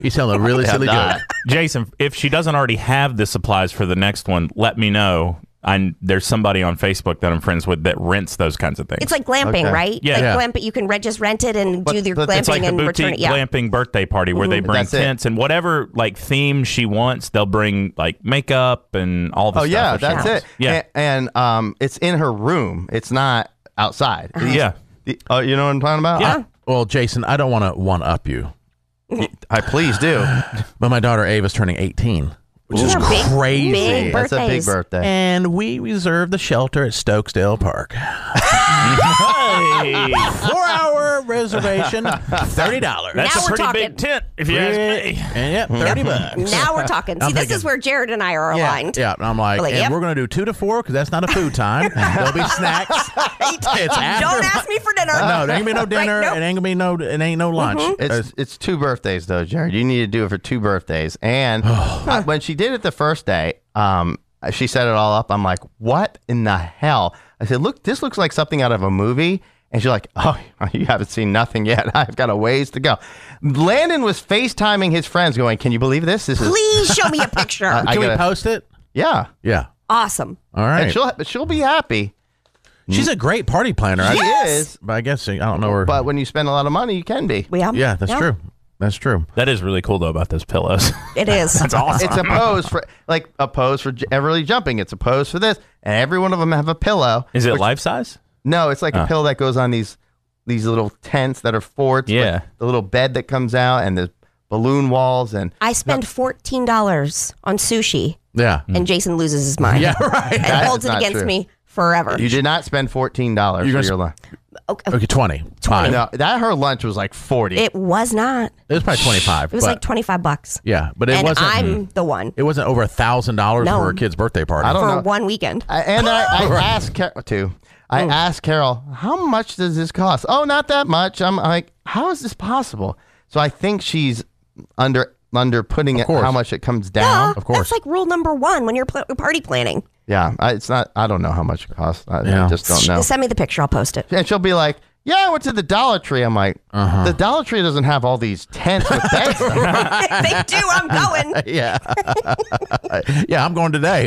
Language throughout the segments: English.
You sound a really silly joke. Jason, if she doesn't already have the supplies for the next one, let me know. There's somebody on Facebook that I'm friends with that rents those kinds of things. It's like glamping, right? Yeah. Like glamping, you can just rent it and do your glamping it's like and the return boutique it. glamping birthday party where they bring tents and whatever like theme she wants. They'll bring like makeup and all the stuff. Oh yeah, that's it. Yeah, and it's in her room. It's not outside. Yeah. You know what I'm talking about? Yeah. Well, Jason, I don't want to one-up you. I please do. But my daughter Ava's turning 18. Which is crazy. Big That's a big birthday. And we reserved the shelter at Stokesdale Park. 4-hour reservation, $30. That's Now a we're pretty talking. big tent, if you ask me. And $30. Now we're talking. See, this is where Jared and I are aligned. Yeah, and I'm like, we're going to do 2 to 4 because that's not a food time. There'll be snacks. It's after. Don't ask me for dinner. No, there ain't gonna be no dinner. Right, nope. It ain't gonna be it ain't no lunch. It's 2 birthdays though, Jared. You need to do it for 2 birthdays. And when she did it the first day, she set it all up. I'm like, what in the hell? I said, look, this looks like something out of a movie. And she's like, oh, you haven't seen nothing yet. I've got a ways to go. Landon was FaceTiming his friends going, can you believe this? Please show me a picture. Can we post it? Yeah. Yeah. Awesome. All right. And she'll be happy. She's a great party planner. She is. But I guess I don't know her. But when you spend a lot of money, you can be. Yeah, that's true. That's true. That is really cool though about those pillows. It is. That's awesome. It's a pose for Everly jumping. It's a pose for this, and every one of them have a pillow. Is it life size? No, it's like a pillow that goes on these little tents that are forts. Yeah. With the little bed that comes out and the balloon walls and. I spend $14 on sushi. Yeah. And Jason loses his mind. Yeah, right. And That holds is it not against true. me forever. You did not spend $14 for your lunch. Okay, 20. No, her lunch was like 40. It was not. It was probably 25. It was like $25. Yeah, but it and wasn't. I'm the one. It wasn't over $1,000 No. for a kid's birthday party. I don't For know. one weekend. I asked Carol too. I asked Carol, how much does this cost? Oh, not that much. I'm like, how is this possible? So I think she's under putting it how much it comes down. Of course. That's like rule number 1 when you're party planning. Yeah, it's not. I don't know how much it costs. I just don't know. Send me the picture. I'll post it. And she'll be like, yeah, I went to the Dollar Tree. I'm like, the Dollar Tree doesn't have all these tents with beds. They do. I'm going. Yeah. Yeah, I'm going today.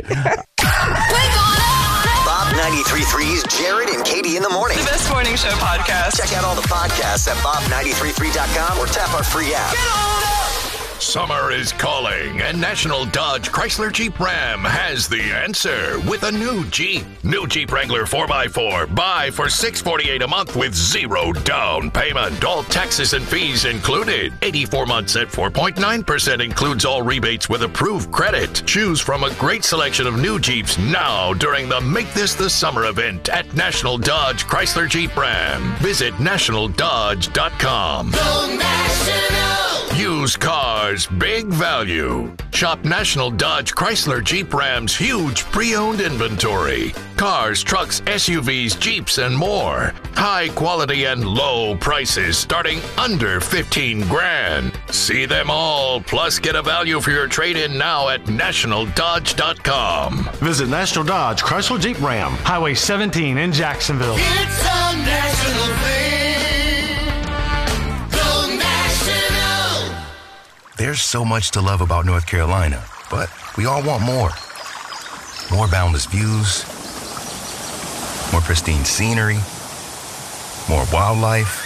Bob 93.3's Jared and Katie in the morning. The best morning show podcast. Check out all the podcasts at bob933.com or tap our free app. Summer is calling, and National Dodge Chrysler Jeep Ram has the answer with a new Jeep. New Jeep Wrangler 4x4. Buy for $648 a month with 0 down payment. All taxes and fees included. 84 months at 4.9% includes all rebates with approved credit. Choose from a great selection of new Jeeps now during the Make This the Summer event at National Dodge Chrysler Jeep Ram. Visit nationaldodge.com. Go National! Used cars, big value. Shop National Dodge Chrysler Jeep Ram's huge pre-owned inventory. Cars, trucks, SUVs, Jeeps, and more. High quality and low prices starting under $15,000. See them all, plus get a value for your trade-in now at nationaldodge.com. Visit National Dodge Chrysler Jeep Ram, Highway 17 in Jacksonville. It's a national thing. Go National! There's so much to love about North Carolina, but we all want more. More boundless views, more pristine scenery, more wildlife,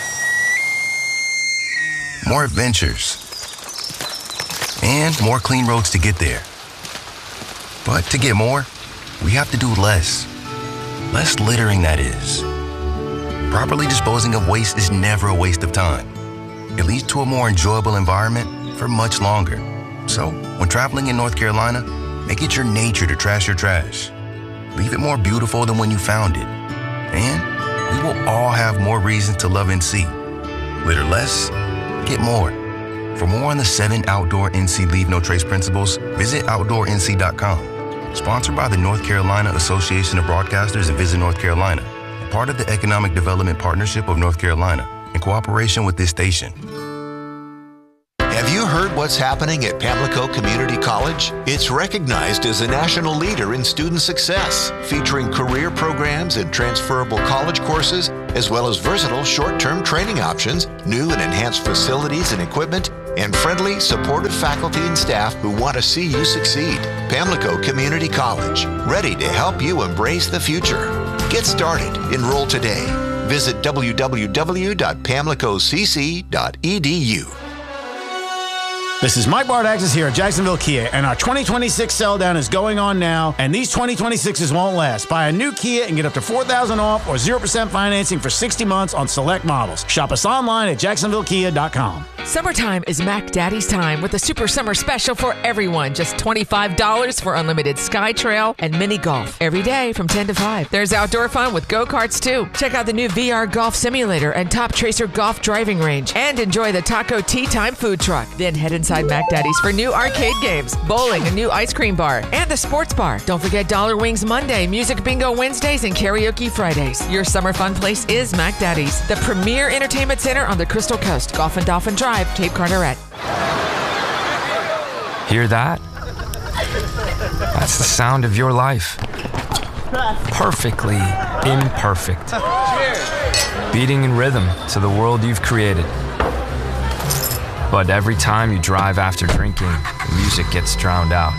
more adventures, and more clean roads to get there. But to get more, we have to do less. Less littering, that is. Properly disposing of waste is never a waste of time. It leads to a more enjoyable environment for much longer. So, when traveling in North Carolina, make it your nature to trash your trash. Leave it more beautiful than when you found it. And we will all have more reasons to love NC. Litter less, get more. For more on the 7 outdoor NC Leave No Trace principles, visit OutdoorNC.com. Sponsored by the North Carolina Association of Broadcasters and Visit North Carolina, part of the Economic Development Partnership of North Carolina, in cooperation with this station. Have you heard what's happening at Pamlico Community College? It's recognized as a national leader in student success, featuring career programs and transferable college courses, as well as versatile short-term training options, new and enhanced facilities and equipment, and friendly, supportive faculty and staff who want to see you succeed. Pamlico Community College, ready to help you embrace the future. Get started. Enroll today. Visit www.pamlicocc.edu. This is Mike Bardaxis here at Jacksonville Kia, and our 2026 sell down is going on now, and these 2026s won't last. Buy a new Kia and get up to $4,000 off or 0% financing for 60 months on select models. Shop us online at jacksonvillekia.com. Summertime is Mac Daddy's time with a super summer special for everyone. Just $25 for unlimited SkyTrail and mini golf every day from 10 to 5. There's outdoor fun with go-karts too. Check out the new VR Golf Simulator and Top Tracer Golf Driving Range, and enjoy the Taco Tea Time food truck. Then head inside Mac Daddy's for new arcade games, bowling, a new ice cream bar, and the sports bar. Don't forget Dollar Wings Monday, Music Bingo Wednesdays, and Karaoke Fridays. Your summer fun place is Mac Daddy's, the premier entertainment center on the Crystal Coast. Golf and Dolphin Drive, Cape Carteret. Hear that? That's the sound of your life. Perfectly imperfect. Beating in rhythm to the world you've created. But every time you drive after drinking, the music gets drowned out.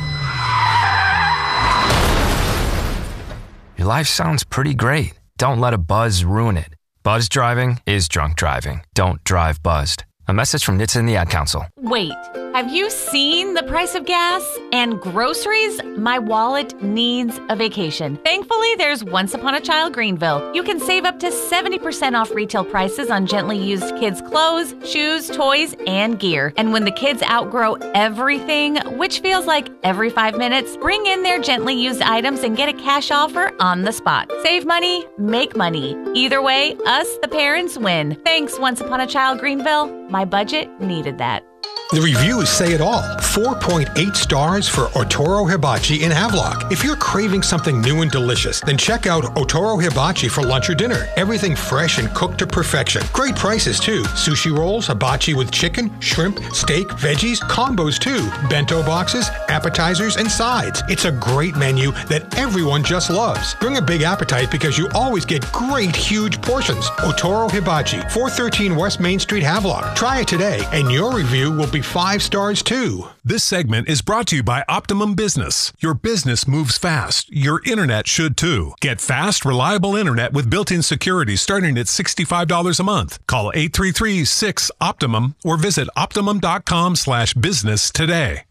Your life sounds pretty great. Don't let a buzz ruin it. Buzz driving is drunk driving. Don't drive buzzed. A message from NHTSA and the Ad Council. Wait, have you seen the price of gas and groceries? My wallet needs a vacation. Thankfully, there's Once Upon a Child Greenville. You can save up to 70% off retail prices on gently used kids' clothes, shoes, toys, and gear. And when the kids outgrow everything, which feels like every 5 minutes, bring in their gently used items and get a cash offer on the spot. Save money, make money. Either way, us, the parents, win. Thanks, Once Upon a Child Greenville. My budget needed that. The reviews say it all. 4.8 stars for Otoro Hibachi in Havelock. If you're craving something new and delicious, then check out Otoro Hibachi for lunch or dinner. Everything fresh and cooked to perfection. Great prices too. Sushi rolls, hibachi with chicken, shrimp, steak, veggies, combos too. Bento boxes, appetizers, and sides. It's a great menu that everyone just loves. Bring a big appetite because you always get great huge portions. Otoro Hibachi, 413 West Main Street, Havelock. Try it today and your review will be 5 stars too. This segment is brought to you by Optimum Business. Your business moves fast. Your internet should too. Get fast, reliable internet with built-in security starting at $65 a month. Call 833-6-OPTIMUM or visit optimum.com/business today.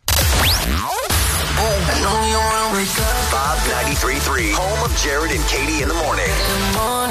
Bob 93.3, home of Jared and Katie in the morning.